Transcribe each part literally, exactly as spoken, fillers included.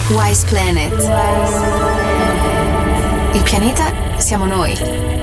Wise Planet. Il pianeta siamo noi.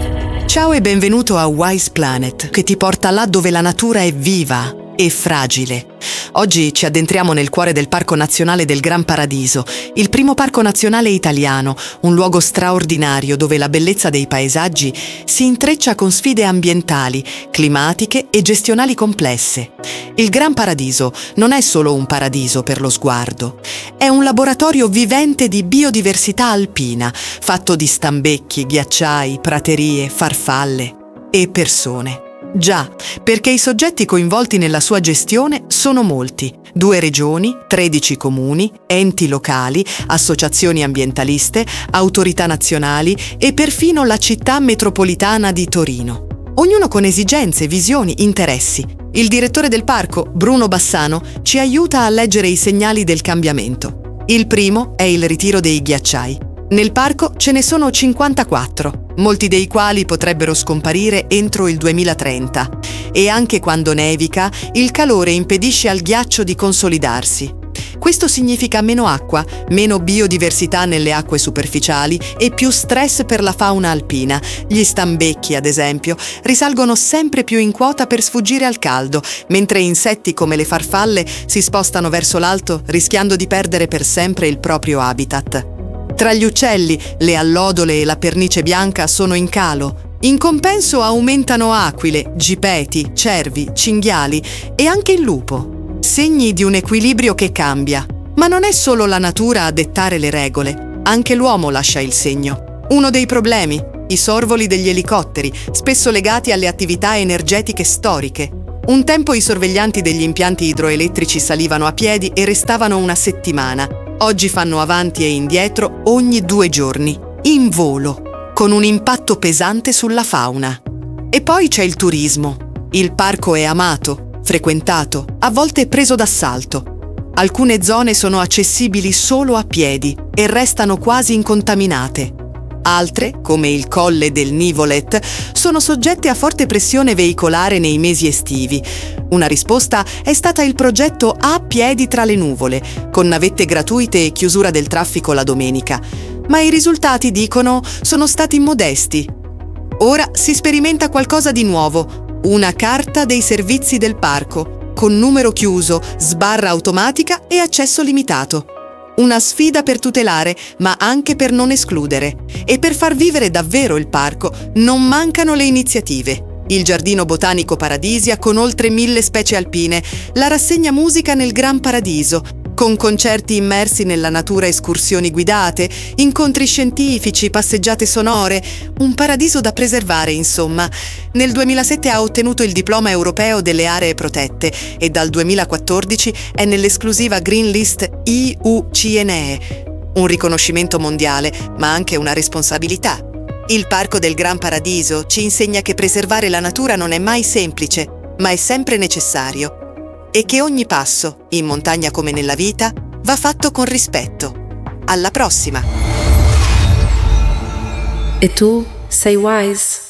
Ciao e benvenuto a Wise Planet, che ti porta là dove la natura è viva e fragile. Oggi ci addentriamo nel cuore del Parco Nazionale del Gran Paradiso, il primo parco nazionale italiano, un luogo straordinario dove la bellezza dei paesaggi si intreccia con sfide ambientali, climatiche e gestionali complesse. Il Gran Paradiso non è solo un paradiso per lo sguardo, è un laboratorio vivente di biodiversità alpina, fatto di stambecchi, ghiacciai, praterie, farfalle e persone. Già, perché i soggetti coinvolti nella sua gestione sono molti. Due regioni, tredici comuni, enti locali, associazioni ambientaliste, autorità nazionali e perfino la città metropolitana di Torino. Ognuno con esigenze, visioni, interessi. Il direttore del parco, Bruno Bassano, ci aiuta a leggere i segnali del cambiamento. Il primo è il ritiro dei ghiacciai. Nel parco ce ne sono cinquantaquattro, molti dei quali potrebbero scomparire entro il duemilatrenta. E anche quando nevica, il calore impedisce al ghiaccio di consolidarsi. Questo significa meno acqua, meno biodiversità nelle acque superficiali e più stress per la fauna alpina. Gli stambecchi, ad esempio, risalgono sempre più in quota per sfuggire al caldo, mentre insetti come le farfalle si spostano verso l'alto rischiando di perdere per sempre il proprio habitat. Tra gli uccelli, le allodole e la pernice bianca sono in calo. In compenso aumentano aquile, gipeti, cervi, cinghiali e anche il lupo. Segni di un equilibrio che cambia. Ma non è solo la natura a dettare le regole, anche l'uomo lascia il segno. Uno dei problemi, i sorvoli degli elicotteri, spesso legati alle attività energetiche storiche. Un tempo i sorveglianti degli impianti idroelettrici salivano a piedi e restavano una settimana. Oggi fanno avanti e indietro ogni due giorni, in volo, con un impatto pesante sulla fauna. E poi c'è il turismo. Il parco è amato, frequentato, a volte preso d'assalto. Alcune zone sono accessibili solo a piedi e restano quasi incontaminate. Altre, come il Colle del Nivolet, sono soggette a forte pressione veicolare nei mesi estivi. Una risposta è stata il progetto A Piedi tra le nuvole, con navette gratuite e chiusura del traffico la domenica. Ma i risultati, dicono, sono stati modesti. Ora si sperimenta qualcosa di nuovo, una carta dei servizi del parco, con numero chiuso, sbarra automatica e accesso limitato. Una sfida per tutelare, ma anche per non escludere. E per far vivere davvero il parco non mancano le iniziative. Il Giardino Botanico Paradisia con oltre mille specie alpine, la rassegna musica nel Gran Paradiso, con concerti immersi nella natura, escursioni guidate, incontri scientifici, passeggiate sonore, un paradiso da preservare, insomma. Nel duemilasette ha ottenuto il diploma europeo delle aree protette e dal duemilaquattordici è nell'esclusiva Green List I U C N E, un riconoscimento mondiale, ma anche una responsabilità. Il Parco del Gran Paradiso ci insegna che preservare la natura non è mai semplice, ma è sempre necessario. E che ogni passo, in montagna come nella vita, va fatto con rispetto. Alla prossima! E tu sei Wise?